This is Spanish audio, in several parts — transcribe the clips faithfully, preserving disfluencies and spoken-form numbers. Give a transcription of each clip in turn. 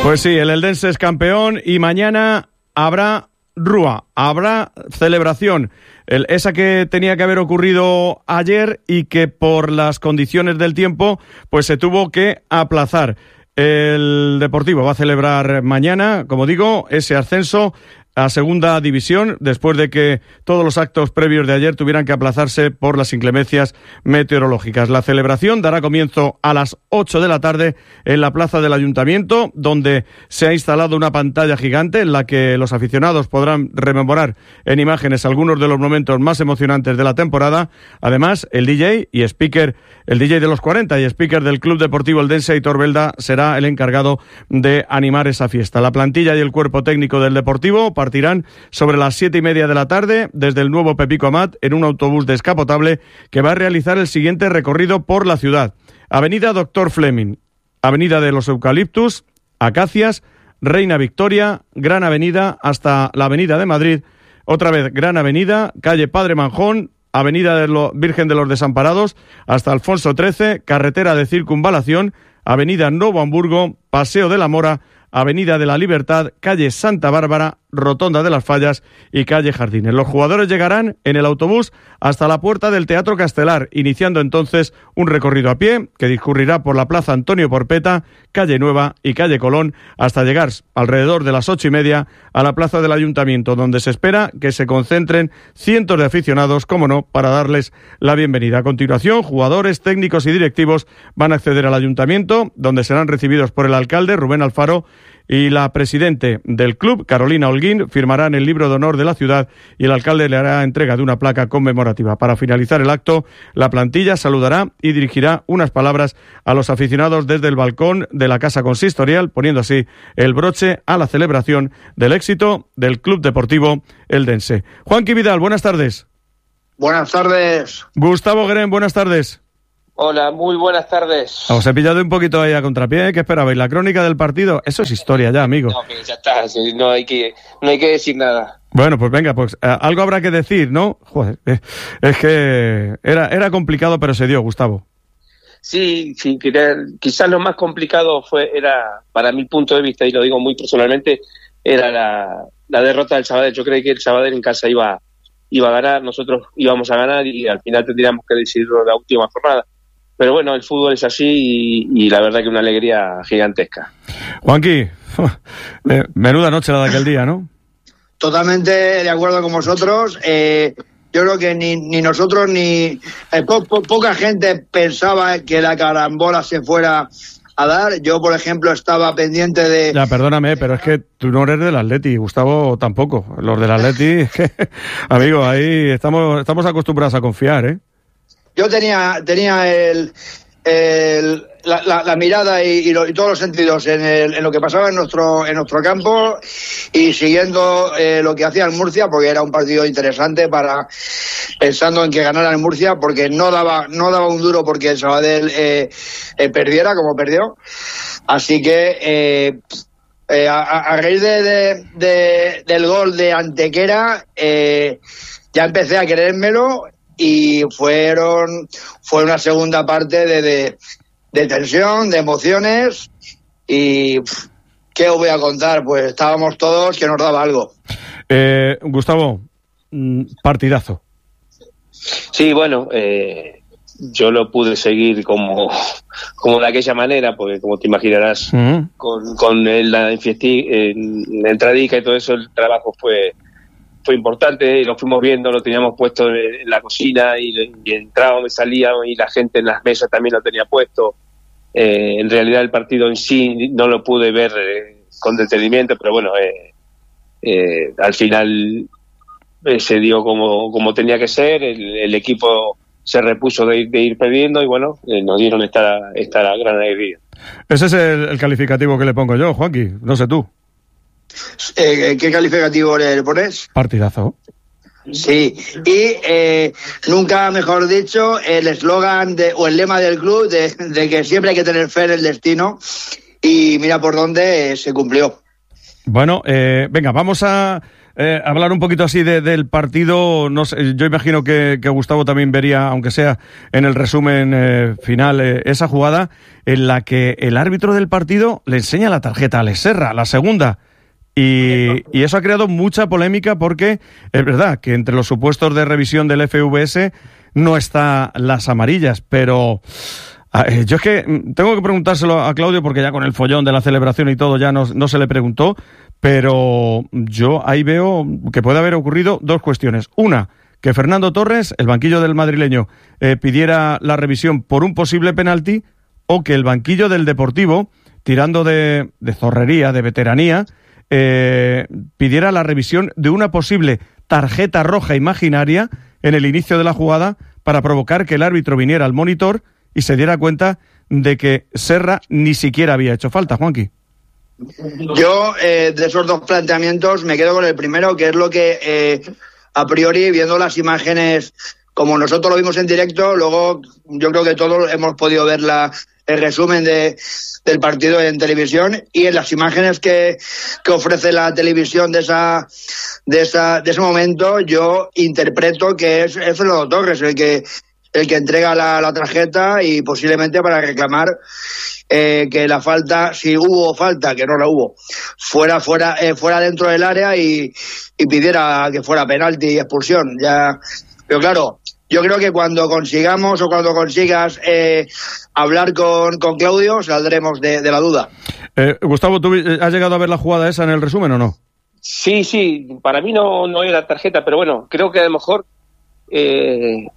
Pues sí, el Eldense es campeón y mañana habrá rúa, habrá celebración. El, esa que tenía que haber ocurrido ayer y que por las condiciones del tiempo pues se tuvo que aplazar. El Deportivo va a celebrar mañana, como digo, ese ascenso a segunda división, después de que todos los actos previos de ayer tuvieran que aplazarse por las inclemencias meteorológicas. La celebración dará comienzo a las ocho de la tarde en la plaza del Ayuntamiento, donde se ha instalado una pantalla gigante en la que los aficionados podrán rememorar en imágenes algunos de los momentos más emocionantes de la temporada. Además, el D J y speaker, el D J de los cuarenta y speaker del Club Deportivo Eldense, Aitor Belda, será el encargado de animar esa fiesta. La plantilla y el cuerpo técnico del Deportivo partirán sobre las siete y media de la tarde desde el nuevo Pepico Amat en un autobús descapotable que va a realizar el siguiente recorrido por la ciudad: Avenida Doctor Fleming, Avenida de los Eucaliptus, Acacias, Reina Victoria, Gran Avenida hasta la Avenida de Madrid, otra vez Gran Avenida, calle Padre Manjón, Avenida de lo Virgen de los Desamparados hasta Alfonso trece, carretera de circunvalación, Avenida Novo Hamburgo, Paseo de la Mora, Avenida de la Libertad, calle Santa Bárbara, Rotonda de las Fallas y calle Jardines. Los jugadores llegarán en el autobús hasta la puerta del Teatro Castelar, iniciando entonces un recorrido a pie que discurrirá por la Plaza Antonio Porpeta, calle Nueva y calle Colón, hasta llegar alrededor de las ocho y media a la Plaza del Ayuntamiento, donde se espera que se concentren cientos de aficionados, como no, para darles la bienvenida. A continuación, jugadores, técnicos y directivos van a acceder al Ayuntamiento, donde serán recibidos por el alcalde, Rubén Alfaro, y la presidente del club, Carolina Holguín, firmarán el libro de honor de la ciudad y el alcalde le hará entrega de una placa conmemorativa. Para finalizar el acto, la plantilla saludará y dirigirá unas palabras a los aficionados desde el balcón de la Casa Consistorial, poniendo así el broche a la celebración del éxito del Club Deportivo Eldense. Juanqui Vidal, buenas tardes. Buenas tardes. Gustavo Guerén, buenas tardes. Hola, muy buenas tardes. Os he pillado un poquito ahí a contrapié. ¿Qué esperabais? ¿La crónica del partido? Eso es historia ya, amigo. No, pero ya está, no hay que, no hay que decir nada. Bueno, pues venga, pues eh, algo habrá que decir, ¿no? Joder, eh, es que era, era complicado, pero se dio, Gustavo. Sí, sí, quizás lo más complicado fue, era, para mi punto de vista, y lo digo muy personalmente, era la, la derrota del Sabadell. Yo creí que el Sabadell en casa iba, iba a ganar, nosotros íbamos a ganar y al final tendríamos que decidirlo en la última jornada. Pero bueno, el fútbol es así y, y la verdad que una alegría gigantesca. Juanqui, menuda noche la de aquel día, ¿no? Totalmente de acuerdo con vosotros. Eh, yo creo que ni, ni nosotros ni eh, po, po, poca gente pensaba que la carambola se fuera a dar. Yo, por ejemplo, estaba pendiente de... Ya, perdóname, pero es que tú no eres del Atleti, Gustavo tampoco. Los del Atleti, amigo, ahí estamos, estamos acostumbrados a confiar, ¿eh? Yo tenía tenía el, el la, la, la mirada y, y, lo, y todos los sentidos en, el, en lo que pasaba en nuestro en nuestro campo y siguiendo eh, lo que hacía el Murcia, porque era un partido interesante para pensando en que ganara el Murcia, porque no daba no daba un duro porque el Sabadell eh, eh, perdiera como perdió. Así que eh, eh, a, a raíz de, de, de, del gol de Antequera eh, ya empecé a querérmelo. Y fueron fue una segunda parte de, de, de tensión, de emociones y pff, ¿qué os voy a contar? Pues estábamos todos que nos daba algo. Eh, Gustavo, partidazo. Sí, bueno, eh, yo lo pude seguir como, como de aquella manera, porque como te imaginarás, uh-huh. con, con el, la infiesti, en, la entradica y todo eso, el trabajo fue... fue importante, lo fuimos viendo, lo teníamos puesto en la cocina y, y entrábamos y salíamos y la gente en las mesas también lo tenía puesto. Eh, en realidad el partido en sí no lo pude ver eh, con detenimiento, pero bueno, eh, eh, al final eh, se dio como, como tenía que ser, el, el equipo se repuso de ir, de ir perdiendo y bueno, eh, nos dieron esta, esta gran alegría. Ese es el, el calificativo que le pongo yo, Juanqui, no sé tú. Eh, ¿Qué calificativo le pones? Partidazo. Sí, y eh, nunca mejor dicho, el eslogan de, o el lema del club de, de que siempre hay que tener fe en el destino y mira por dónde eh, se cumplió. Bueno, eh, venga, vamos a eh, hablar un poquito así de, del partido. No sé, yo imagino que, que Gustavo también vería, aunque sea en el resumen eh, final, eh, esa jugada en la que el árbitro del partido le enseña la tarjeta a Alex Serra, la segunda. Y, y eso ha creado mucha polémica porque es verdad que entre los supuestos de revisión del F V S no está las amarillas, pero eh, yo es que tengo que preguntárselo a Claudio porque ya con el follón de la celebración y todo ya no, no se le preguntó, pero yo ahí veo que puede haber ocurrido dos cuestiones. Una, que Fernando Torres, el banquillo del madrileño, eh, pidiera la revisión por un posible penalti, o que el banquillo del Deportivo, tirando de, de zorrería, de veteranía, Eh, pidiera la revisión de una posible tarjeta roja imaginaria en el inicio de la jugada para provocar que el árbitro viniera al monitor y se diera cuenta de que Serra ni siquiera había hecho falta. Juanqui. Yo, eh, de esos dos planteamientos, me quedo con el primero, que es lo que, eh, a priori, viendo las imágenes, como nosotros lo vimos en directo, luego yo creo que todos hemos podido ver la, el resumen de del partido en televisión, y en las imágenes que, que ofrece la televisión de esa de esa de ese momento, yo interpreto que es, es Fernando Torres el que el que entrega la, la tarjeta, y posiblemente para reclamar eh, que la falta, si hubo falta, que no la hubo, fuera fuera eh, fuera dentro del área y, y pidiera que fuera penalti y expulsión. Ya, pero claro, yo creo que cuando consigamos o cuando consigas eh, hablar con, con Claudio, saldremos de, de la duda. Eh, Gustavo, ¿tú has llegado a ver la jugada esa en el resumen o no? Sí, sí, para mí no, no era tarjeta, pero bueno, creo que a lo mejor eh,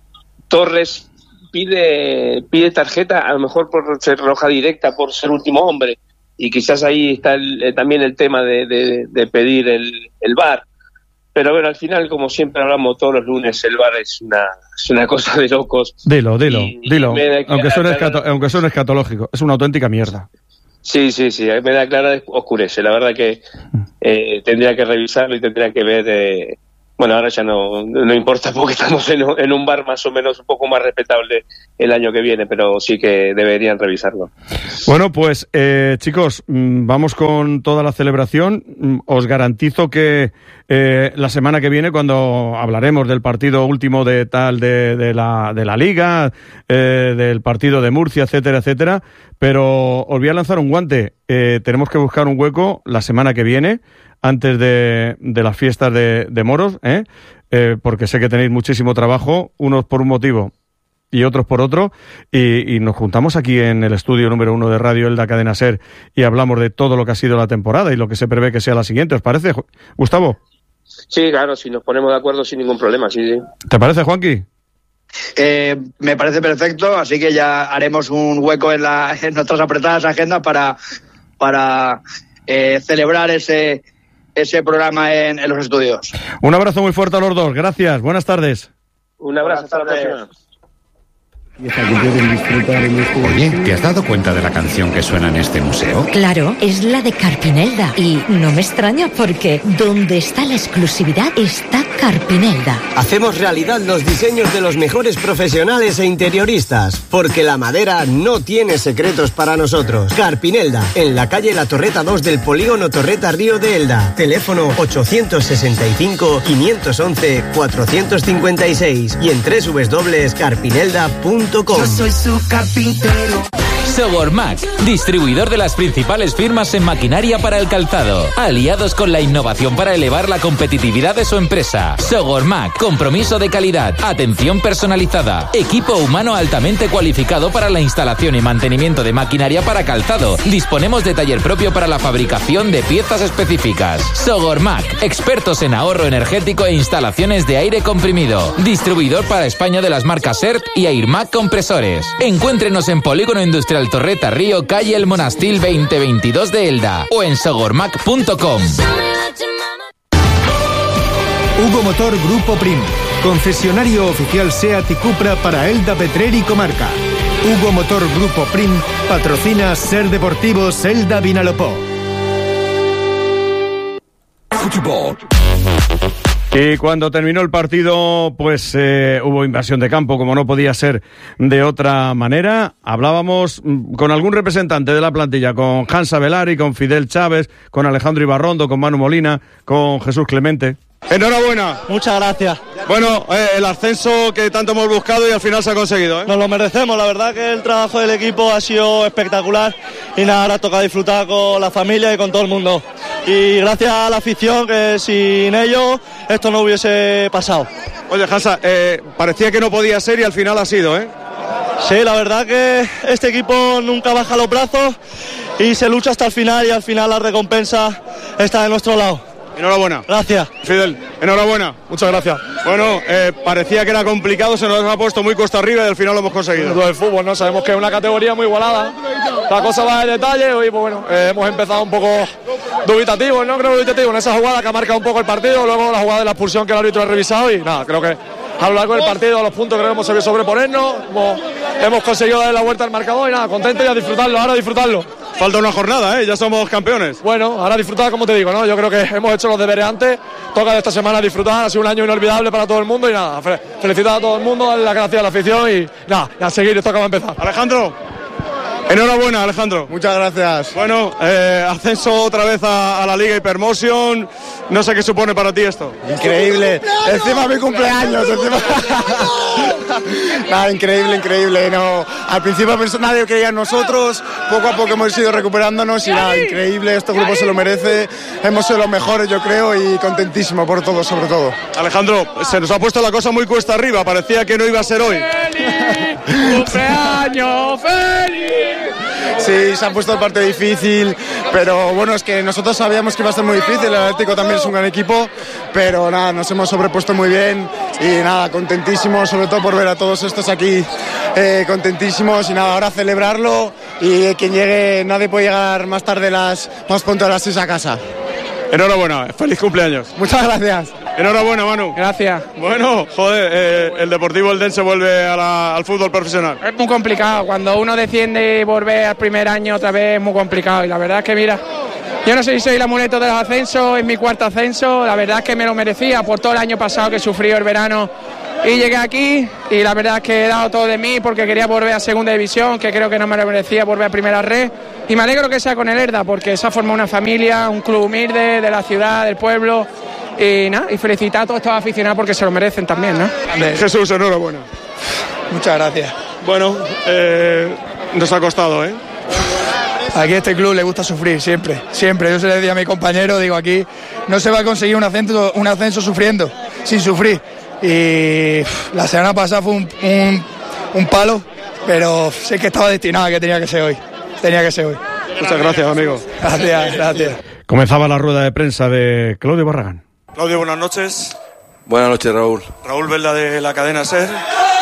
Torres pide pide tarjeta, a lo mejor por ser roja directa, por ser último hombre, y quizás ahí está el, eh, también el tema de, de, de pedir el, el V A R. Pero bueno, al final, como siempre hablamos todos los lunes, el V A R es una, es una cosa de locos. Dilo, dilo, y, dilo, y aunque, suene escato, aunque suene escatológico, es una auténtica mierda. Sí, sí, sí, me da clara, oscurece. La verdad que eh, tendría que revisarlo y tendría que ver... Eh, bueno, ahora ya no, no importa porque estamos en, en un bar más o menos un poco más respetable el año que viene, pero sí que deberían revisarlo. Bueno, pues eh, chicos, vamos con toda la celebración. Os garantizo que eh, la semana que viene, cuando hablaremos del partido último de tal de, de, la, de la Liga, eh, del partido de Murcia, etcétera, etcétera, pero os voy a lanzar un guante. Eh, tenemos que buscar un hueco la semana que viene, antes de, de las fiestas de, de Moros, ¿eh? Eh, porque sé que tenéis muchísimo trabajo, unos por un motivo y otros por otro, y, y nos juntamos aquí en el estudio número uno de Radio Elda Cadena Ser y hablamos de todo lo que ha sido la temporada y lo que se prevé que sea la siguiente. ¿Os parece, Gustavo? Sí, claro, si nos ponemos de acuerdo sin ningún problema, sí, sí. ¿Te parece, Juanqui? Eh, me parece perfecto, así que ya haremos un hueco en, la, en nuestras apretadas agendas para, para eh, celebrar ese... ese programa en, en los estudios. Un abrazo muy fuerte a los dos. Gracias. Buenas tardes. Un abrazo. Hasta la próxima. Oye, ¿te has dado cuenta de la canción que suena en este museo? Claro, es la de Carpinelda. Y no me extraña porque donde está la exclusividad está Carpinelda. Hacemos realidad los diseños de los mejores profesionales e interioristas, porque la madera no tiene secretos para nosotros. Carpinelda, en la calle La Torreta dos del polígono Torreta Río de Elda. Teléfono ochocientos sesenta y cinco, quinientos once, cuatrocientos cincuenta y seis y en doble u doble u doble u punto carpinelda punto com. Yo soy su carpintero. Sogormac, distribuidor de las principales firmas en maquinaria para el calzado, aliados con la innovación para elevar la competitividad de su empresa. Sogormac, compromiso de calidad, atención personalizada, equipo humano altamente cualificado para la instalación y mantenimiento de maquinaria para calzado. Disponemos de taller propio para la fabricación de piezas específicas. Sogormac, expertos en ahorro energético e instalaciones de aire comprimido. Distribuidor para España de las marcas E R T y Airmac Compresores. Encuéntrenos en Polígono Industrial Torreta Río, calle El Monastil veinte veintidós de Elda o en sogormac punto com. Hugo Motor Grupo Prim, concesionario oficial SEAT y Cupra para Elda, Petrer y comarca. Hugo Motor Grupo Prim patrocina Ser Deportivos Elda Vinalopó. Y cuando terminó el partido, pues eh, hubo invasión de campo, como no podía ser de otra manera. Hablábamos con algún representante de la plantilla, con Hans Abelari, con Fidel Chávez, con Alejandro Ibarrondo, con Manu Molina, con Jesús Clemente. Enhorabuena. Muchas gracias. Bueno, eh, el ascenso que tanto hemos buscado y al final se ha conseguido, ¿eh? Nos lo merecemos, la verdad que el trabajo del equipo ha sido espectacular y nada, ahora toca disfrutar con la familia y con todo el mundo. Y gracias a la afición, que sin ellos esto no hubiese pasado. Oye, Hansa, eh, parecía que no podía ser y al final ha sido, ¿eh? Sí, la verdad que este equipo nunca baja los brazos y se lucha hasta el final y al final la recompensa está de nuestro lado. Enhorabuena. Gracias. Fidel, enhorabuena. Muchas gracias. Bueno, eh, parecía que era complicado, se nos ha puesto muy cuesta arriba y al final lo hemos conseguido. Lo del fútbol, ¿no? Sabemos que es una categoría muy igualada. La cosa va de detalle y pues bueno, eh, hemos empezado un poco dubitativos, ¿no? Creo dubitativo en esa jugada que ha marcado un poco el partido, luego la jugada de la expulsión que el árbitro ha revisado y nada, creo que a lo largo del partido, a los puntos creo que hemos sabido sobreponernos, hemos, hemos conseguido dar la vuelta al marcador y nada, contento y a disfrutarlo, ahora a disfrutarlo. Falta una jornada, ¿eh? Ya somos campeones. Bueno, ahora disfrutar, como te digo, ¿no? Yo creo que hemos hecho los deberes antes, toca de esta semana disfrutar, ha sido un año inolvidable para todo el mundo y nada, fe- felicitar a todo el mundo, darle las gracias a la afición y nada, y a seguir, esto acaba de empezar. Alejandro, enhorabuena, Alejandro. Muchas gracias. Bueno, eh, ascenso otra vez a, a la Liga Hypermotion, no sé qué supone para ti esto. Increíble. Encima mi cumpleaños. Encima... Nada, increíble, increíble. No, al principio pensó, nadie creía en nosotros, poco a poco hemos ido recuperándonos y nada, increíble, este grupo se lo merece, hemos sido los mejores yo creo y contentísimo por todo, sobre todo. Alejandro, se nos ha puesto la cosa muy cuesta arriba, parecía que no iba a ser hoy. ¡Feliz cumpleaños, feliz! Sí, se ha puesto el partido difícil, pero bueno, es que nosotros sabíamos que iba a ser muy difícil, el Atlético también es un gran equipo, pero nada, nos hemos sobrepuesto muy bien y nada, contentísimos, sobre todo por ver a todos estos aquí, eh, contentísimos y nada, ahora celebrarlo y quien llegue, nadie puede llegar más tarde, las más pronto a las seis a casa. Enhorabuena, feliz cumpleaños. Muchas gracias. Enhorabuena, Manu. Gracias. Bueno, joder, eh, el Deportivo Eldense vuelve a la, al fútbol profesional. Es muy complicado, cuando uno desciende y vuelve al primer año otra vez es muy complicado y la verdad es que mira, yo no sé si soy el amuleto de los ascensos, es mi cuarto ascenso, la verdad es que me lo merecía por todo el año pasado que sufrí el verano y llegué aquí y la verdad es que he dado todo de mí porque quería volver a segunda división, que creo que no me lo merecía volver a primera red y me alegro que sea con el Herda porque se ha formado una familia, un club humilde de la ciudad, del pueblo. Y nada, y felicitar a todos estos aficionados porque se lo merecen también, ¿no? Jesús, enhorabuena. Muchas gracias. Bueno, eh, nos ha costado, ¿eh? Aquí a este club le gusta sufrir, siempre, siempre. Yo se le decía a mi compañero, digo, aquí no se va a conseguir un ascenso, un ascenso sufriendo, sin sufrir. Y pff, la semana pasada fue un, un, un palo, pero sé que estaba destinado a que tenía que ser hoy. Tenía que ser hoy. Muchas gracias, amigo. Gracias, gracias. Comenzaba la rueda de prensa de Claudio Barragán. Claudio, buenas noches. Buenas noches, Raúl. Raúl Velda de la cadena SER.